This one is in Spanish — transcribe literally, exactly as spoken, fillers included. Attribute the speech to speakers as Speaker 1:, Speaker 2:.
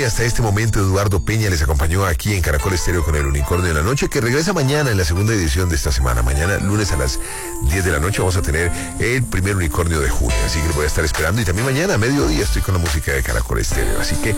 Speaker 1: hasta este momento Eduardo Peña les acompañó aquí en Caracol Estéreo con el Unicornio de la Noche, que regresa mañana en la segunda edición de esta semana. Mañana, lunes a las diez de la noche, vamos a tener el primer Unicornio de junio. Así que lo voy a estar esperando. Y también mañana a mediodía estoy con la música de Caracol Estéreo. Así que